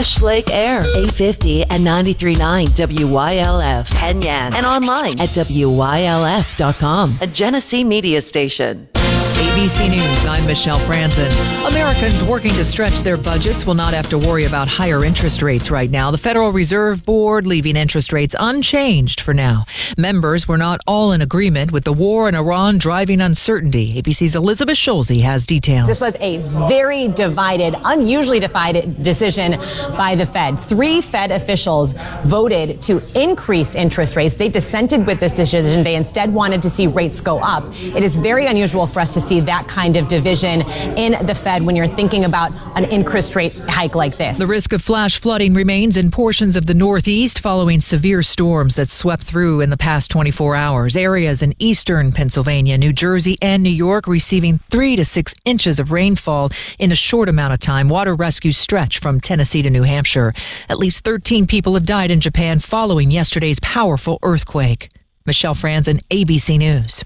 Fresh Lake Air, 850 and 93.9 WYLF, Penyan, and online at WYLF.com, a Genesee media station. ABC News, I'm Michelle Franzen. Americans working to stretch their budgets will not have to worry about higher interest rates right now. The Federal Reserve Board leaving interest rates unchanged for now. Members were not all in agreement with the war in Iran driving uncertainty. ABC's Elizabeth Schulze has details. This was a very divided, unusually divided decision by the Fed. 3 Fed officials voted to increase interest rates. They dissented with this decision. They instead wanted to see rates go up. It is very unusual for us to see that kind of division in the Fed when you're thinking about an interest rate hike like this. The risk of flash flooding remains in portions of the Northeast following severe storms that swept through in the past 24 hours. Areas in eastern Pennsylvania, New Jersey, and New York receiving 3 to 6 inches of rainfall in a short amount of time. Water rescues stretch from Tennessee to New Hampshire. At least 13 people have died in Japan following yesterday's powerful earthquake. Michelle Franzen, ABC News.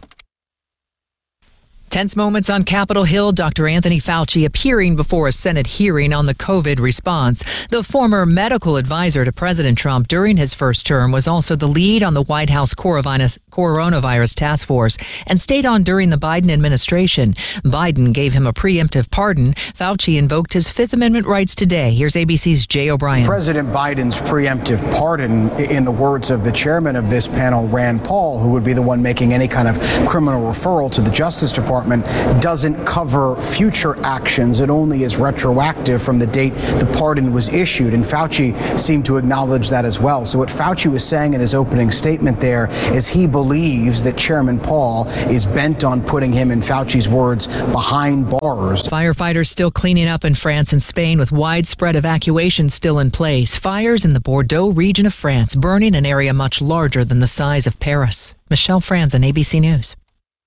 Tense moments on Capitol Hill. Dr. Anthony Fauci appearing before a Senate hearing on the COVID response. The former medical advisor to President Trump during his first term was also the lead on the White House coronavirus task force and stayed on during the Biden administration. Biden gave him a preemptive pardon. Fauci invoked his Fifth Amendment rights today. Here's ABC's Jay O'Brien. President Biden's preemptive pardon, in the words of the chairman of this panel, Rand Paul, who would be the one making any kind of criminal referral to the Justice Department, doesn't cover future actions. It only is retroactive from the date the pardon was issued. And Fauci seemed to acknowledge that as well. So what Fauci was saying in his opening statement there is he believes that Chairman Paul is bent on putting him, in Fauci's words, behind bars. Firefighters still cleaning up in France and Spain with widespread evacuation still in place. Fires in the Bordeaux region of France burning an area much larger than the size of Paris. Michelle Franzen, ABC News.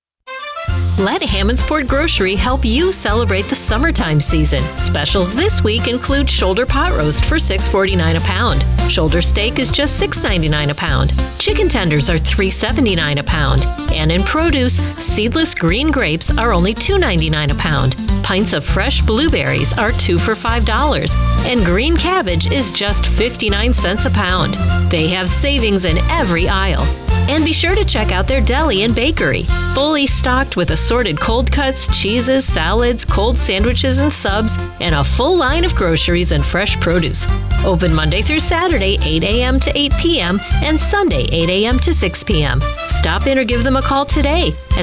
Let Hammondsport Grocery help you celebrate the summertime season. Specials this week include shoulder pot roast for $6.49 a pound. Shoulder steak is just $6.99 a pound. Chicken tenders are $3.79 a pound. And in produce, seedless green grapes are only $2.99 a pound. Pints of fresh blueberries are 2 for $5. And green cabbage is just 59 cents a pound. They have savings in every aisle. And be sure to check out their deli and bakery, fully stocked with assorted cold cuts, cheeses, salads, cold sandwiches and subs, and a full line of groceries and fresh produce. Open Monday through Saturday, 8 a.m. to 8 p.m., and Sunday, 8 a.m. to 6 p.m. Stop in or give them a call today at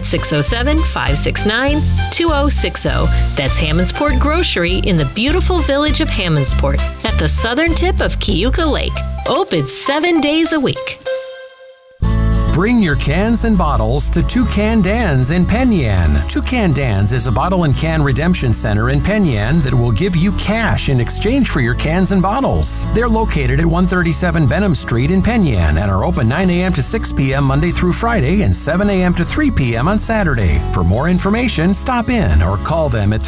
607-569-2060. That's Hammondsport Grocery in the beautiful village of Hammondsport at the southern tip of Keuka Lake. Open 7 days a week. Bring your cans and bottles to Toucan Dan's in Penyan. Toucan Dan's is a bottle and can redemption center in Penyan that will give you cash in exchange for your cans and bottles. They're located at 137 Benham Street in Penyan and are open 9 a.m. to 6 p.m. Monday through Friday and 7 a.m. to 3 p.m. on Saturday. For more information, stop in or call them at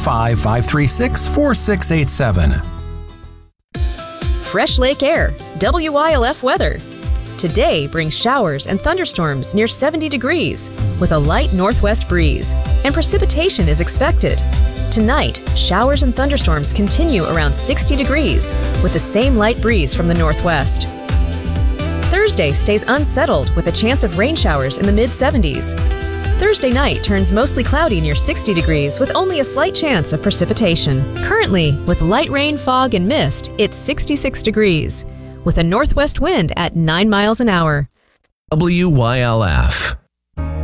315-536-4687. Fresh Lake Air, WYLF weather. Today brings showers and thunderstorms near 70 degrees with a light northwest breeze, and precipitation is expected. Tonight, showers and thunderstorms continue around 60 degrees with the same light breeze from the northwest. Thursday stays unsettled with a chance of rain showers in the mid-70s. Thursday night turns mostly cloudy near 60 degrees with only a slight chance of precipitation. Currently, with light rain, fog, and mist, it's 66 degrees. With a northwest wind at 9 miles an hour. WYLF.